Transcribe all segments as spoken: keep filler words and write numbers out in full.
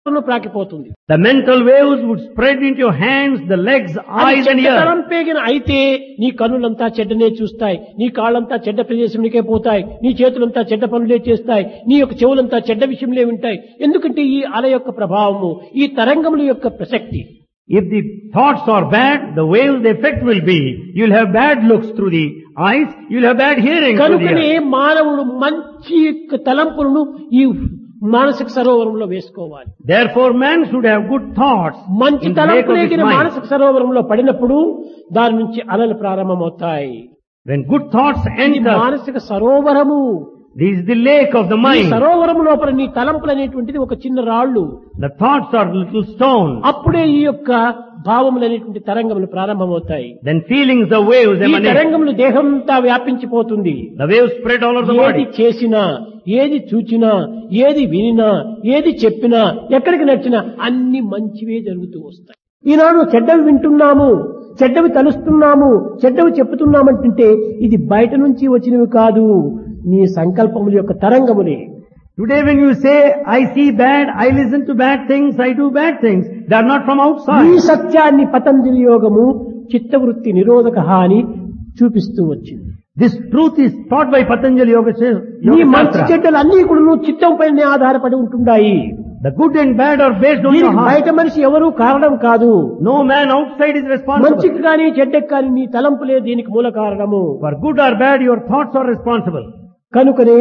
ప్రాకిపోతుంది. The mental waves would spread into your hands, the legs, eyes and చెడ్డతనం ears. పేగిన అయితే నీ కన్నులంతా చెడ్డనే చూస్తాయి, నీ కాళ్ళంతా చెడ్డ ప్రదేశంలోకే పోతాయి, నీ చేతులంతా చెడ్డ పనులే చేస్తాయి, నీ యొక్క చెవులంతా చెడ్డ విషయంలే వింటాయి. ఎందుకంటే ఈ అల యొక్క ప్రభావము, ఈ తరంగముల యొక్క ప్రసక్తి. If the thoughts are bad, the waves, the effect will be, you'll have bad looks through the eyes, you'll have bad hearing through the కనుకనే ears. మానవుడు మంచి యొక్క తలంపులను ఈ మానసిక సరోవరంలో వేసుకోవాలి. Therefore man should have good thoughts మంచి in the lake of his తలంపులేగిన mind. మానసిక సరోవరంలో పడినప్పుడు దాని నుంచి అలలు ప్రారంభమవుతాయి. When good thoughts ఇది enter, మానసిక Sarovaram. this is the lake of the ఈ mind. సరోవరం లోపల నీ తలంపులు అనేటువంటిది ఒక చిన్న రాళ్ళు. The thoughts are little stones. అప్పుడే ఈ యొక్క భావములు అనేటువంటి తరంగములు ప్రారంభమవుతాయి. Then feelings, the waves ఈ emanate. తరంగములు దేహంతా వ్యాపించిపోతుంది. The waves spread all over the ఏది body. చేసినా, ఏది చూచినా, ఏది వినినా, ఏది చెప్పినా, ఎక్కడికి నచ్చినా అన్ని మంచివే జరుగుతూ వస్తాయి. ఈనాడు చెడ్డవి వింటున్నాము, చెడ్డవి తలుస్తున్నాము, చెడ్డవి చెప్పుతున్నామంటుంటే ఇది బయట నుంచి వచ్చినవి కాదు, నీ సంకల్పముల యొక్క తరంగములే. Today when you say, I see bad, I listen to bad things, I do bad things, they are not from ఈ outside. సత్యాన్ని పతంజలి యోగము చిత్తవృత్తి నిరోధక హాని చూపిస్తూ వచ్చింది. This truth is taught by Patanjali Yoga నీ మంచి Shastra. చెడ్డలు అన్ని కూడా నువ్వు చిత్తం పైన ఆధారపడి ఉంటున్నాయి. The good and bad are based on your దీనికి heart. బయట మనిషి ఎవరూ కారణం కాదు. No man outside is responsible. మంచికి కానీ చెడ్డకి కానీ నీ తలంపులే దీనికి మూల కారణము. For good or bad, your thoughts are responsible. కనుకనే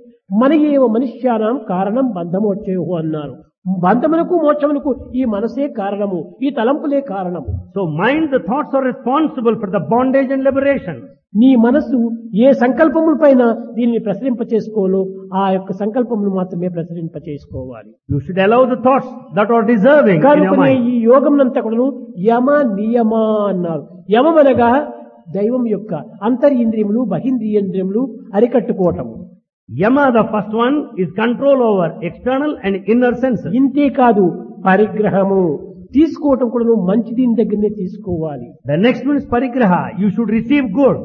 మన ఏవ మనుష్యానం కారణం బంధమోక్షేహు అన్నారు. బంధములకు మోక్షములకు ఈ మనసే కారణము, ఈ తలంపులే కారణము. So mind, the thoughts are responsible for the bondage and liberation. నీ మనసు ఏ సంకల్పముల పైన దీనిని ప్రసరింప చేసుకోవాలో ఆ యొక్క సంకల్పములు మాత్రమే ప్రసరింప చేసుకోవాలి. You should allow the thoughts that are deserving in your కనుకనే mind. ఈ యోగంనంతా కూడాను యమ నియమ అన్నారు. యమం అనగా దైవం యొక్క అంతరింద్రియములు బహింద్రియేంద్రియములు అరికట్టుకోవటం. Yama, the first one, is control over external and inner senses. ఇంతే కాదు, పరిగ్రహము తీసుకోవటం కూడా నువ్వు మంచి దీని దగ్గరనే తీసుకోవాలి. The next one is parigraha. You should receive good.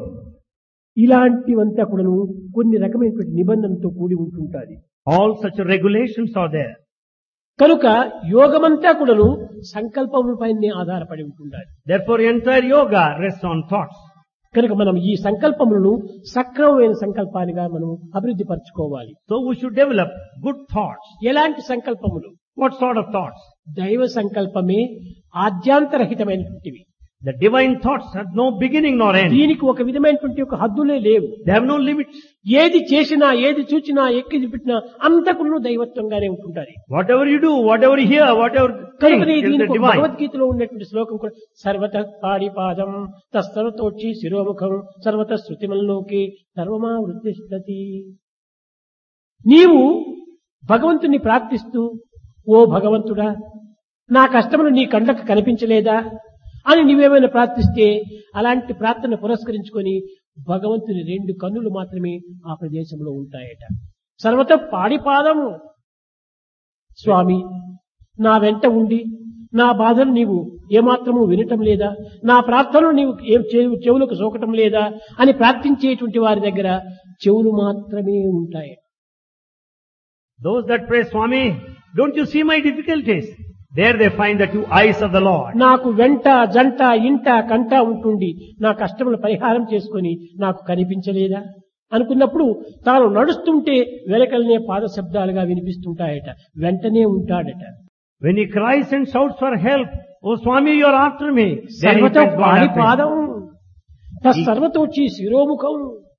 ఇలాంటివంతా కూడా నువ్వు కొన్ని రకమైనటువంటి నిబంధనతో కూడి ఉంటుంటాది. All such regulations are there. కనుక యోగమంతా కూడాను సంకల్పములపైనే ఆధారపడి ఉంటుండాలి. Therefore, entire yoga rests on thoughts. కనుక మనం ఈ సంకల్పములను సక్రమమైన సంకల్పాలుగా మనం అభివృద్ధి పరచుకోవాలి. So we should develop good thoughts. ఎలాంటి సంకల్పములు? What sort of thoughts? దైవ సంకల్పమే ఆద్యాంతరహితమైనటువంటివి. The divine thoughts have no beginning nor end. దీనికి ఒక విధమైనటువంటి ఒక హద్దులే లేవు. They have no limits. ఏది చేసినా, ఏది చూచినా, ఎక్కి పెట్టినా అంతకును దైవత్వంగానే ఉంటుంటారు. Whatever you do, whatever you hear, whatever think కనుకనే is the దీనికి ఒక divine. భగవద్గీతలో ఉన్నటువంటి శ్లోకం కూడా సర్వత పాడిపాదం తస్సర్వతోక్షి శిరోముఖం సర్వత శృతిమల్లోకి సర్వమా వృత్తిష్టతి. నీవు భగవంతుని ప్రార్థిస్తూ, ఓ భగవంతుడా, నా కష్టములు నీ కండ్లకు కనిపించలేదా అని నీవేమైనా ప్రార్థిస్తే అలాంటి ప్రార్థన పురస్కరించుకొని భగవంతుని రెండు కన్నులు మాత్రమే ఆ ప్రదేశంలో ఉంటాయట. సర్వత పాడిపాదము, స్వామి నా వెంట ఉండి నా బాధను నీవు ఏమాత్రము వినటం లేదా, నా ప్రార్థనలు నీవు ఏ- చెవు- చెవులకు సోకటం లేదా అని ప్రార్థించేటువంటి వారి దగ్గర చెవులు మాత్రమే ఉంటాయి. Those that pray, Swami, don't you see my difficulties? There they find the two eyes of the Lord. నాకు వెంట జంట ఇంట కంట ఉంటుండి నా కష్టములు పరిహారం చేసుకొని నాకు కనిపించలేదా అనుకున్నప్పుడు తాను నడుస్తుంటే వెనకలనే పాద శబ్దాలుగా వినిపిస్తుంటాయట. వెంటనే ఉంటాడట. When he cries and shouts for help, oh Swami, you are after me. Then he సర్వత finds God పాడి after him. పాదం తత్సర్వతోచి శిరోముఖం.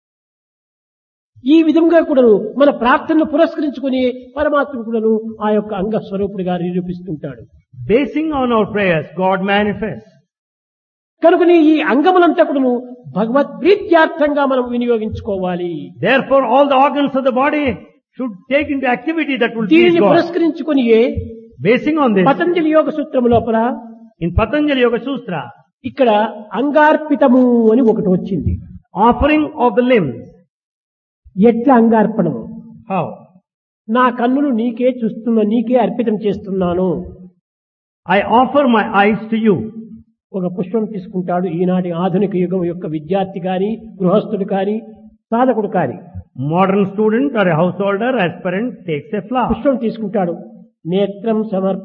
ఈ విధంగా కూడాను మన ప్రార్థనను పురస్కరించుకుని పరమాత్మ కూడాను ఆ యొక్క అంగ స్వరూపుడిగా నిరూపిస్తుంటాడు. Basing on our prayers, God manifests. కనుకని ఈ అంగములంతా కూడాను భగవద్ ప్రీత్యార్థంగా మనం వినియోగించుకోవాలి. Therefore, all the organs of the body should take into activity that will please దీనిని God. పురస్కరించుకుని Basing on this, పతంజలి యోగ సూత్రం లోపల in Patanjali Yoga Sutra, ఇక్కడ అంగార్పితము అని ఒకటి వచ్చింది. offering of the limbs. ఎట్లా అంగార్పణము? How? నా కన్నులు నీకే చూస్తున్నా, నీకే అర్పితం చేస్తున్నాను. I offer my eyes to you. ఒక పుష్పం తీసుకుంటాడు ఈనాటి ఆధునిక యుగం యొక్క విద్యార్థి కాని, గృహస్థుడు కాని, సాధకుడు కాని. Modern student or a householder, aspirant takes a flower. పుష్పం తీసుకుంటాడు, నేత్రం సమర్ప